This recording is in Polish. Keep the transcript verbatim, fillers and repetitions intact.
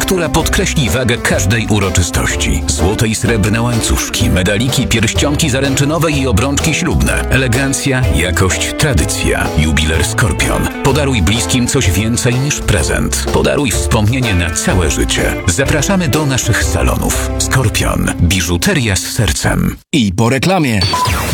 która podkreśli wagę każdej uroczystości. Złote i srebrne łańcuszki, medaliki, pierścionki zaręczynowe i obrączki ślubne. Elegancja, jakość, tradycja. Jubiler Skorpion. Podaruj bliskim coś więcej niż prezent. Podaruj wspomnienie na całe życie. Zapraszamy do naszych salonów. Skorpion. Biżuteria z sercem. I po reklamie.